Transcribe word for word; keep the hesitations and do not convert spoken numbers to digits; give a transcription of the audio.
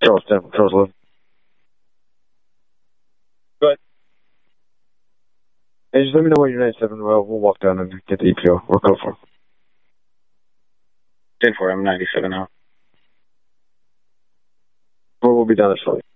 Charles ten, Charles eleven. But hey, just let me know when you're ninety-seven. Well, we'll walk down and get the E P O. We're code for. ten four, I'm ninety-seven now. We'll be down there shortly.